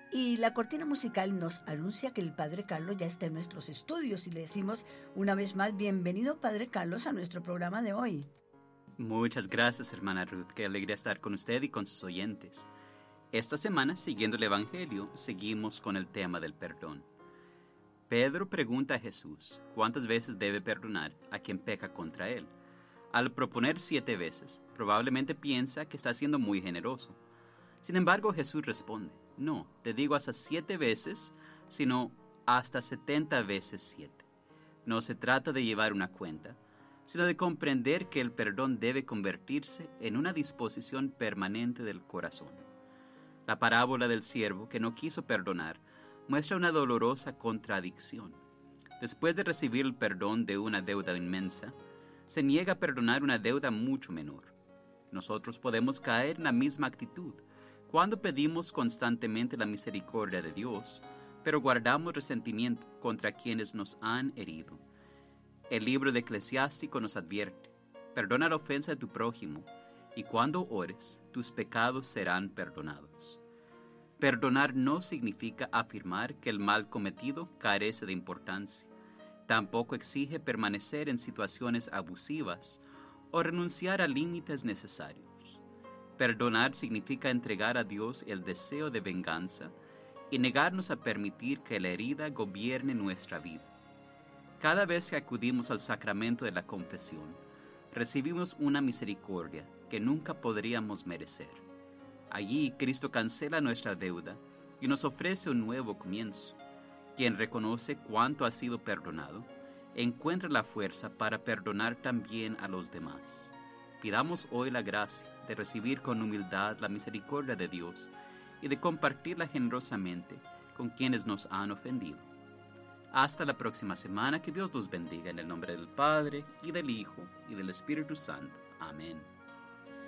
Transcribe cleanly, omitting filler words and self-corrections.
Y la cortina musical nos anuncia que el Padre Carlos ya está en nuestros estudios y le decimos una vez más bienvenido Padre Carlos a nuestro programa de hoy. Muchas gracias, hermana Ruth. Qué alegría estar con usted y con sus oyentes. Esta semana, siguiendo el Evangelio, seguimos con el tema del perdón. Pedro pregunta a Jesús cuántas veces debe perdonar a quien peca contra él. Al proponer 7 veces, probablemente piensa que está siendo muy generoso. Sin embargo, Jesús responde, no, te digo hasta 7 veces, sino hasta 70 veces 7. No se trata de llevar una cuenta, sino de comprender que el perdón debe convertirse en una disposición permanente del corazón. La parábola del siervo que no quiso perdonar muestra una dolorosa contradicción. Después de recibir el perdón de una deuda inmensa, se niega a perdonar una deuda mucho menor. Nosotros podemos caer en la misma actitud cuando pedimos constantemente la misericordia de Dios, pero guardamos resentimiento contra quienes nos han herido. El libro de Eclesiástico nos advierte, perdona la ofensa de tu prójimo, y cuando ores, tus pecados serán perdonados. Perdonar no significa afirmar que el mal cometido carece de importancia. Tampoco exige permanecer en situaciones abusivas o renunciar a límites necesarios. Perdonar significa entregar a Dios el deseo de venganza y negarnos a permitir que la herida gobierne nuestra vida. Cada vez que acudimos al sacramento de la confesión, recibimos una misericordia que nunca podríamos merecer. Allí Cristo cancela nuestra deuda y nos ofrece un nuevo comienzo. Quien reconoce cuánto ha sido perdonado, encuentra la fuerza para perdonar también a los demás. Pidamos hoy la gracia de recibir con humildad la misericordia de Dios y de compartirla generosamente con quienes nos han ofendido. Hasta la próxima semana, que Dios los bendiga en el nombre del Padre, y del Hijo, y del Espíritu Santo. Amén.